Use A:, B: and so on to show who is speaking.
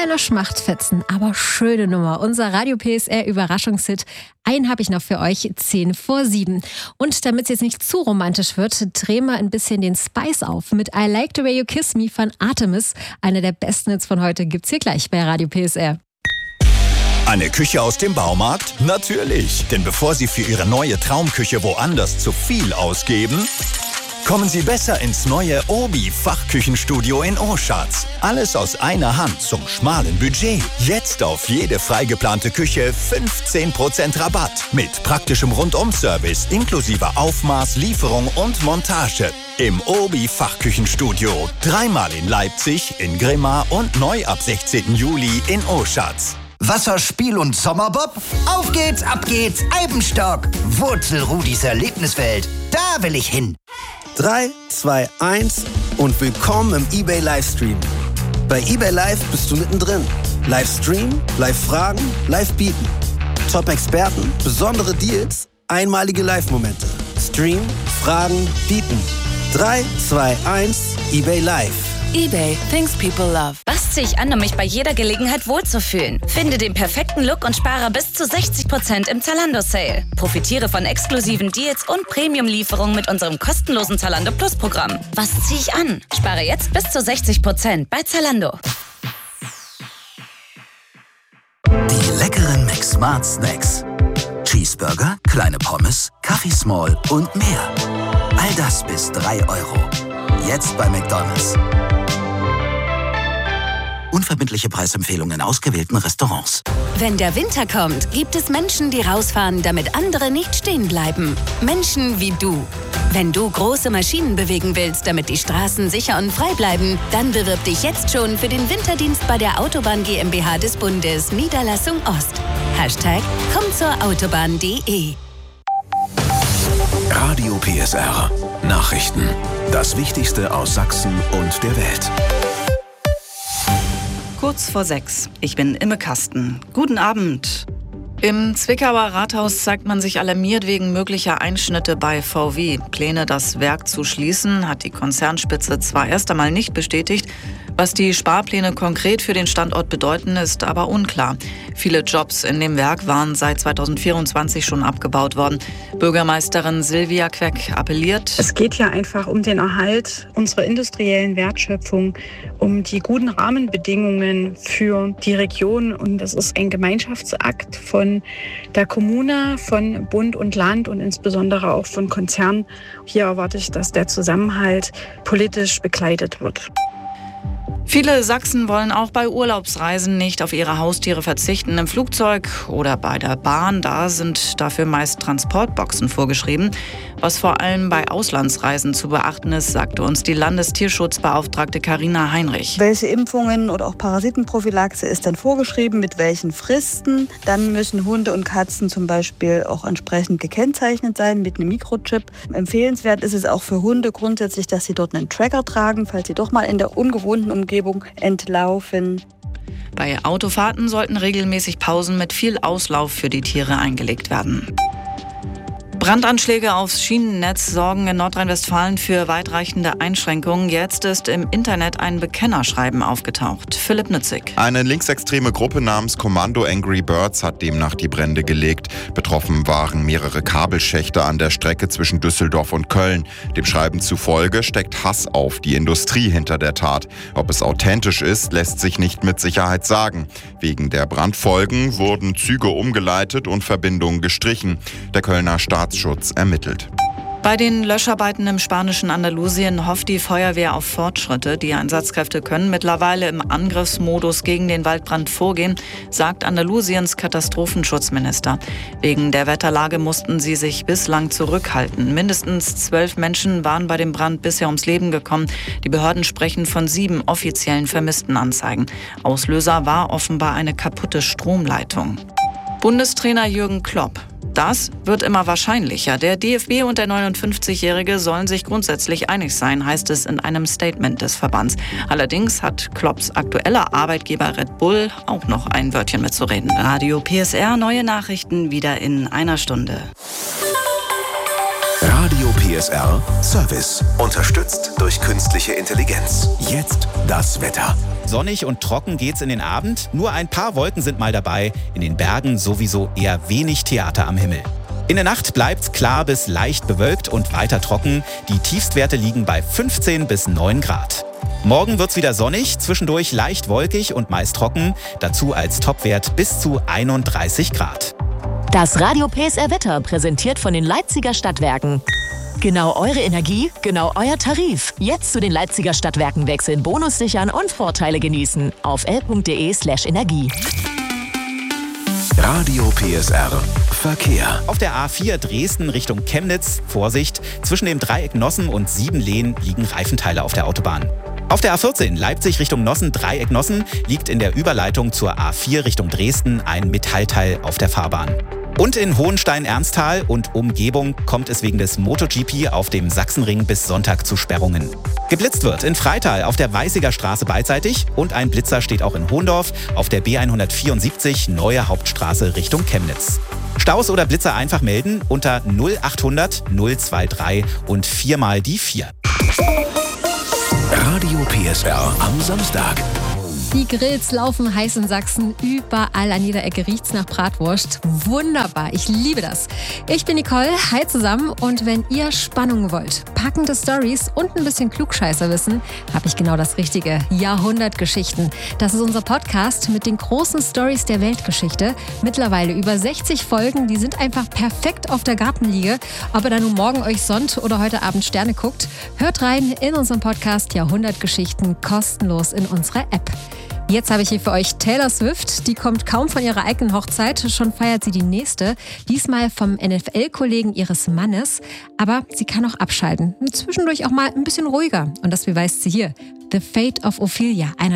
A: kleiner Schmachtfetzen, aber schöne Nummer. Unser Radio PSR Überraschungshit. Einen habe ich noch für euch, 6:50. Und damit es jetzt nicht zu romantisch wird, drehen wir ein bisschen den Spice auf mit I Like the Way You Kiss Me von Artemis. Einer der besten Hits von heute gibt's hier gleich bei Radio PSR.
B: Eine Küche aus dem Baumarkt? Natürlich, denn bevor Sie für Ihre neue Traumküche woanders zu viel ausgeben, kommen Sie besser ins neue Obi-Fachküchenstudio in Oschatz. Alles aus einer Hand zum schmalen Budget. Jetzt auf jede freigeplante Küche 15% Rabatt. Mit praktischem Rundum-Service inklusive Aufmaß, Lieferung und Montage. Im Obi-Fachküchenstudio. 3-mal in Leipzig, in Grimma und neu ab 16. Juli in Oschatz.
C: Wasserspiel und Sommerbob? Auf geht's, ab geht's, Alpenstock. Wurzelrudis Erlebniswelt. Da will ich hin.
D: 3, 2, 1 und willkommen im eBay Livestream. Bei eBay Live bist du mittendrin. Livestream, Live-Fragen, Live-Bieten. Top-Experten, besondere Deals, einmalige Live-Momente. Stream, Fragen, Bieten. 3, 2, 1, eBay Live.
E: eBay, things people love.
F: Was ziehe ich an, um mich bei jeder Gelegenheit wohlzufühlen? Finde den perfekten Look und spare bis zu 60% im Zalando-Sale. Profitiere von exklusiven Deals und Premium-Lieferungen mit unserem kostenlosen Zalando Plus-Programm. Was ziehe ich an? Spare jetzt bis zu 60% bei Zalando.
C: Die leckeren McSmart Snacks. Cheeseburger, kleine Pommes, Kaffee Small und mehr. All das bis 3 €. Jetzt bei McDonald's. Unverbindliche Preisempfehlungen in ausgewählten Restaurants.
E: Wenn der Winter kommt, gibt es Menschen, die rausfahren, damit andere nicht stehen bleiben. Menschen wie du. Wenn du große Maschinen bewegen willst, damit die Straßen sicher und frei bleiben, dann bewirb dich jetzt schon für den Winterdienst bei der Autobahn GmbH des Bundes, Niederlassung Ost. #kommtzurautobahn.de.
G: Radio PSR. Nachrichten. Das Wichtigste aus Sachsen und der Welt.
H: Kurz vor 6. Ich bin Imme Kasten. Guten Abend. Im Zwickauer Rathaus zeigt man sich alarmiert wegen möglicher Einschnitte bei VW. Pläne, das Werk zu schließen, hat die Konzernspitze zwar erst einmal nicht bestätigt. Was die Sparpläne konkret für den Standort bedeuten, ist aber unklar. Viele Jobs in dem Werk waren seit 2024 schon abgebaut worden. Bürgermeisterin Silvia Queck appelliert:
I: Es geht hier einfach um den Erhalt unserer industriellen Wertschöpfung, um die guten Rahmenbedingungen für die Region. Und das ist ein Gemeinschaftsakt von der Kommune, von Bund und Land und insbesondere auch von Konzernen. Hier erwarte ich, dass der Zusammenhalt politisch begleitet wird.
H: Viele Sachsen wollen auch bei Urlaubsreisen nicht auf ihre Haustiere verzichten. Im Flugzeug oder bei der Bahn, da sind dafür meist Transportboxen vorgeschrieben. Was vor allem bei Auslandsreisen zu beachten ist, sagte uns die Landestierschutzbeauftragte Carina Heinrich.
J: Welche Impfungen oder auch Parasitenprophylaxe ist dann vorgeschrieben, mit welchen Fristen? Dann müssen Hunde und Katzen zum Beispiel auch entsprechend gekennzeichnet sein mit einem Mikrochip. Empfehlenswert ist es auch für Hunde grundsätzlich, dass sie dort einen Tracker tragen, falls sie doch mal in der ungewohnten Umgebung entlaufen.
H: Bei Autofahrten sollten regelmäßig Pausen mit viel Auslauf für die Tiere eingelegt werden. Brandanschläge aufs Schienennetz sorgen in Nordrhein-Westfalen für weitreichende Einschränkungen. Jetzt ist im Internet ein Bekennerschreiben aufgetaucht. Philipp Nützig.
K: Eine linksextreme Gruppe namens Kommando Angry Birds hat demnach die Brände gelegt. Betroffen waren mehrere Kabelschächte an der Strecke zwischen Düsseldorf und Köln. Dem Schreiben zufolge steckt Hass auf die Industrie hinter der Tat. Ob es authentisch ist, lässt sich nicht mit Sicherheit sagen. Wegen der Brandfolgen wurden Züge umgeleitet und Verbindungen gestrichen. Der Kölner Staatsschutz ermittelt.
H: Bei den Löscharbeiten im spanischen Andalusien hofft die Feuerwehr auf Fortschritte. Die Einsatzkräfte können mittlerweile im Angriffsmodus gegen den Waldbrand vorgehen, sagt Andalusiens Katastrophenschutzminister. Wegen der Wetterlage mussten sie sich bislang zurückhalten. Mindestens 12 Menschen waren bei dem Brand bisher ums Leben gekommen. Die Behörden sprechen von 7 offiziellen Vermisstenanzeigen. Auslöser war offenbar eine kaputte Stromleitung. Bundestrainer Jürgen Klopp. Das wird immer wahrscheinlicher. Der DFB und der 59-Jährige sollen sich grundsätzlich einig sein, heißt es in einem Statement des Verbands. Allerdings hat Klopps aktueller Arbeitgeber Red Bull auch noch ein Wörtchen mitzureden. Radio PSR, neue Nachrichten wieder in einer Stunde.
G: Radio PSR Service. Unterstützt durch künstliche Intelligenz. Jetzt das Wetter.
L: Sonnig und trocken geht's in den Abend. Nur ein paar Wolken sind mal dabei. In den Bergen sowieso eher wenig Theater am Himmel. In der Nacht bleibt's klar bis leicht bewölkt und weiter trocken. Die Tiefstwerte liegen bei 15 bis 9 Grad. Morgen wird's wieder sonnig, zwischendurch leicht wolkig und meist trocken. Dazu als Topwert bis zu 31 Grad.
M: Das Radio PSR Wetter präsentiert von den Leipziger Stadtwerken. Genau eure Energie, genau euer Tarif. Jetzt zu den Leipziger Stadtwerken wechseln, Bonus sichern und Vorteile genießen. Auf l.de/energie.
G: Radio PSR Verkehr.
L: Auf der A4 Dresden Richtung Chemnitz, Vorsicht, zwischen dem Dreieck Nossen und Siebenlehen liegen Reifenteile auf der Autobahn. Auf der A14 Leipzig Richtung Nossen, Dreieck Nossen, liegt in der Überleitung zur A4 Richtung Dresden ein Metallteil auf der Fahrbahn. Und in Hohenstein-Ernsthal und Umgebung kommt es wegen des MotoGP auf dem Sachsenring bis Sonntag zu Sperrungen. Geblitzt wird in Freital auf der Weißiger Straße beidseitig und ein Blitzer steht auch in Hohendorf auf der B174 Neue Hauptstraße Richtung Chemnitz. Staus oder Blitzer einfach melden unter 0800 023 und 4 mal die 4.
G: Radio PSR am Samstag.
A: Die Grills laufen heiß in Sachsen. Überall an jeder Ecke riecht's nach Bratwurst. Wunderbar, ich liebe das. Ich bin Nicole, hi zusammen. Und wenn ihr Spannung wollt, packende Storys und ein bisschen Klugscheißerwissen, habe ich genau das Richtige. Jahrhundertgeschichten. Das ist unser Podcast mit den großen Storys der Weltgeschichte. Mittlerweile über 60 Folgen, die sind einfach perfekt auf der Gartenliege. Ob ihr dann nun morgen euch sonnt oder heute Abend Sterne guckt, hört rein in unseren Podcast Jahrhundertgeschichten kostenlos in unserer App. Jetzt habe ich hier für euch Taylor Swift. Die kommt kaum von ihrer eigenen Hochzeit, schon feiert sie die nächste. Diesmal vom NFL-Kollegen ihres Mannes. Aber sie kann auch abschalten. Zwischendurch auch mal ein bisschen ruhiger. Und das beweist sie hier. The Fate of Ophelia, einer